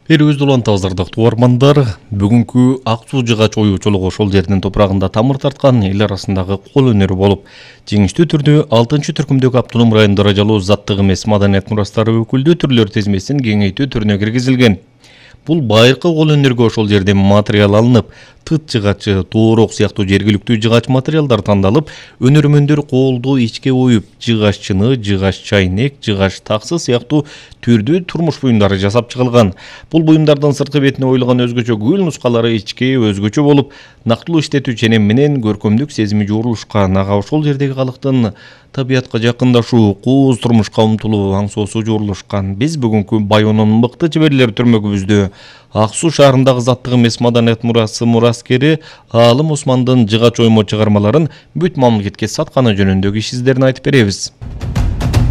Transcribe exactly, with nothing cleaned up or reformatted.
Берүүбүз уланты азырдыктуу угармандар, бүгүнкү ак суу жыгач оюучулугу ошол жердин топурагында тамыр тарткан эл арасындагы кол өнөрү болуп, жеңиштүү түрдө алтынчы түркүмдөгү автоном район даражалуу заттык эмес маданият мурастары өкүлдүү түрлөр тизмесин кеңейтүү түрүнө киргизилген. Бул байыркы кол өнөргө ошол жерден материал алынып, тыт жыгачы, тоорок сыяктуу жергиликтүү жыгач материалдар тандалып, өнөрмөндөр колду ичке оюп, жыгач чыны, жыгач чайнек, жыгач таксы сыяктуу түрдүү турмуш буюмдары жасап чыгылган. Бул буюмдардын сырткы бетине оюлган өзгөчө гүл нускалары ичке өзгөчө болуп, нактылуу иштетүү ченем менен көркөмдүк сезими жуурулушкан. Ага ошол жердеги калктын табиятка жакындашуу, кооз турмушка умтулуу аңсоосу жуурулушкан. Биз бүгүнкү Байонун мыкты чеберлер түрмөгүбүздө Ак суу шаарындагы заттык эмес маданият мурасы мураскери Аалым Османдын жыгач оймо чыгармаларын бүт мамлекетке сатканы жөнүндөгү иш издерин айтып беребиз.